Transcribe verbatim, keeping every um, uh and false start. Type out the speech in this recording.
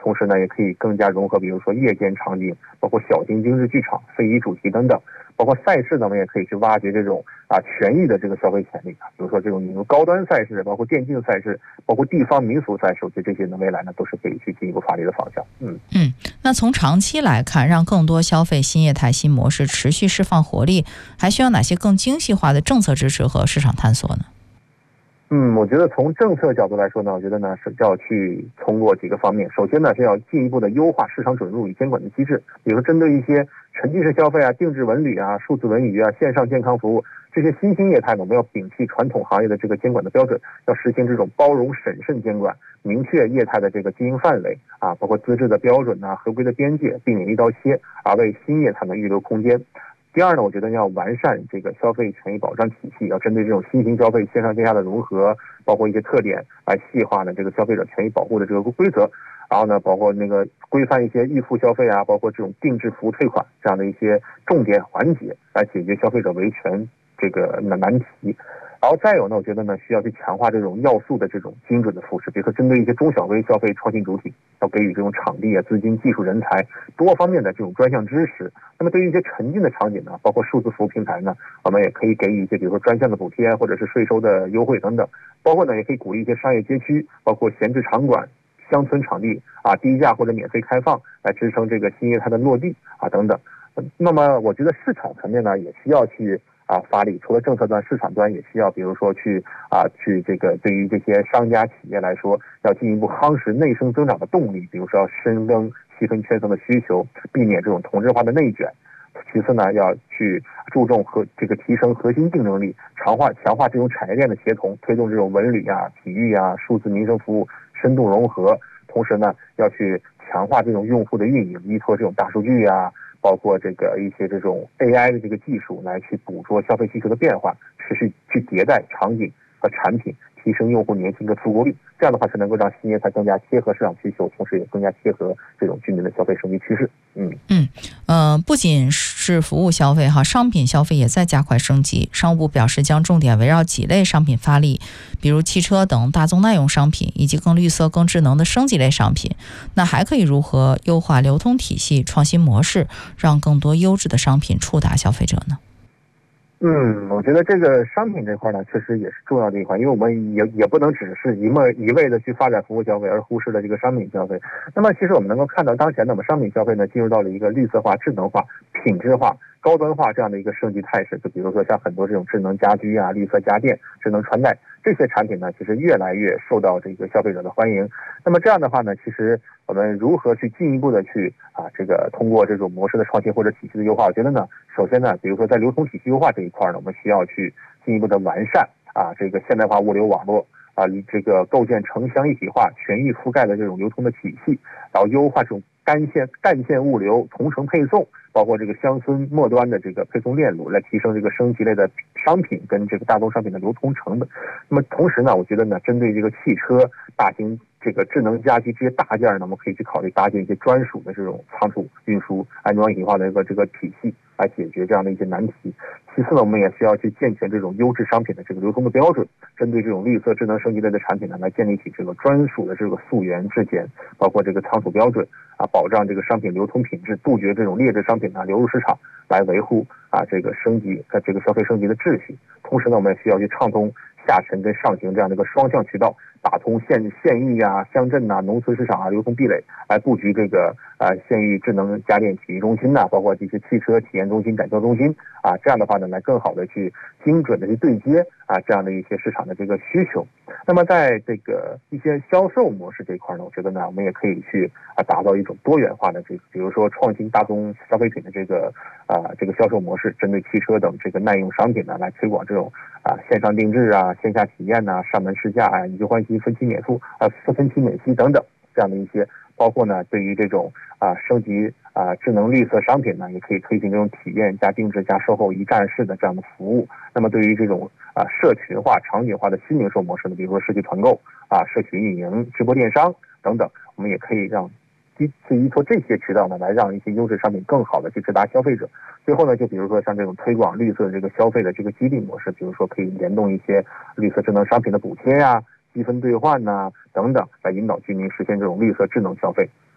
同时呢，也可以更加融合，比如说夜间场景，包括小型精致剧场、非遗主题等等。包括赛事呢，我们也可以去挖掘这种啊全域的这个消费潜力啊，比如说这种引入高端赛事，包括电竞赛事，包括地方民俗赛事，我觉得这些呢未来呢都是可以去进一步发力的方向。嗯嗯，那从长期来看，让更多消费新业态新模式持续释放活力，还需要哪些更精细化的政策支持和市场探索呢？ 嗯，我觉得从政策角度来说呢，我觉得呢是要去通过几个方面。首先呢是要进一步的优化市场准入与监管的机制，比如针对一些沉浸式消费啊、定制文旅啊、数字文娱啊、线上健康服务这些新兴业态呢，我们要摒弃传统行业的这个监管的标准，要实行这种包容审慎监管，明确业态的这个经营范围啊，包括资质的标准啊、合规的边界，避免一刀切，而为新业态呢预留空间。第二呢，我觉得要完善这个消费权益保障体系，要针对这种新型消费线上线下的融合，包括一些特点来细化呢这个消费者权益保护的这个规则。然后呢，包括那个规范一些预付消费啊，包括这种定制服务退款这样的一些重点环节，来解决消费者维权这个难题。然后再有呢，我觉得呢，需要去强化这种要素的这种精准的扶持，比如说针对一些中小微消费创新主体，要给予这种场地啊、资金、技术人才多方面的这种专项支持。那么对于一些沉浸的场景呢，包括数字服务平台呢，我们也可以给予一些比如说专项的补贴或者是税收的优惠等等。包括呢，也可以鼓励一些商业街区，包括闲置场馆、乡村场地啊，低价或者免费开放，来支撑这个新业态的落地啊等等。那么我觉得市场层面呢，也需要去啊发力，除了政策端，市场端也需要，比如说去啊去这个对于这些商家企业来说，要进一步夯实内生增长的动力，比如说要深耕细分圈层的需求，避免这种同质化的内卷。其次呢，要去注重和这个提升核心竞争力，强化强化这种产业链的协同，推动这种文旅啊、体育啊、数字民生服务深度融合。同时呢，要去强化这种用户的运营，依托这种大数据啊，包括这个一些这种 A I 的这个技术来去捕捉消费需求的变化，持续去迭代场景和产品，提升用户粘性跟复购率。这样的话，才能够让新业态更加贴合市场需求，同时也更加贴合这种居民的消费升级趋势。嗯嗯呃，不仅是服务消费哈，商品消费也在加快升级。商务部表示，将重点围绕几类商品发力，比如汽车等大宗耐用商品，以及更绿色、更智能的升级类商品。那还可以如何优化流通体系、创新模式，让更多优质的商品触达消费者呢？ 嗯，我觉得这个商品这块呢，确实也是重要的一块，因为我们也也不能只是一昧一味的去发展服务消费，而忽视了这个商品消费。那么，其实我们能够看到，当前呢，我们商品消费呢，进入到了一个绿色化、智能化、品质化、高端化这样的一个升级态势。就比如说像很多这种智能家居啊、绿色家电、智能穿戴这些产品呢，其实越来越受到这个消费者的欢迎。那么这样的话呢，其实我们如何去进一步的去啊，这个通过这种模式的创新或者体系的优化，我觉得呢，首先呢，比如说在流通体系优化这一块呢，我们需要去进一步的完善啊，这个现代化物流网络啊，这个构建城乡一体化、全域覆盖的这种流通的体系，然后优化这种干线干线物流、同城配送，包括这个乡村末端的这个配送链路，来提升这个升级类的商品跟这个大宗商品的流通成本。那么同时呢，我觉得呢，针对这个汽车、大型这个智能家居这些大件呢，我们可以去考虑搭建一些专属的这种仓储运输安装一体化的一个这个体系，来解决这样的一些难题。其次呢，我们也需要去健全这种优质商品的这个流通的标准，针对这种绿色智能升级类的产品呢，来建立起这个专属的这个溯源质检，包括这个仓储标准啊，保障这个商品流通品质，杜绝这种劣质商品啊流入市场，来维护啊这个升级和这个消费升级的秩序。同时呢，我们也需要去畅通下沉跟上行这样的一个双向渠道，打通县县域啊、乡镇呐、农村市场啊流通壁垒，来布局这个呃县域智能家电体育中心呐、包括这些汽车体验中心、改造中心啊，这样的话呢，来更好的去精准的去对接啊这样的一些市场的这个需求。那么在这个一些销售模式这一块呢，我觉得呢，我们也可以去啊打造一种多元化的这个，比如说创新大宗消费品的这个啊这个销售模式，针对汽车等这个耐用商品呢，来推广这种啊线上定制啊、线下体验呐、上门试驾啊、以旧换新、分期免付啊、分期免息等等这样的一些。包括呢，对于这种啊升级啊智能绿色商品呢，也可以推行这种体验加定制加售后一站式的这样的服务。那么对于这种啊社群化、场景化的新零售模式呢，比如说社区团购啊、社区运营、直播电商等等，我们也可以让依依托这些渠道呢，来让一些优质商品更好的去直达消费者。最后呢，就比如说像这种推广绿色这个消费的这个激励模式，比如说可以联动一些绿色智能商品的补贴呀、积分兑换呐、等等，来引导居民实现这种绿色智能消费。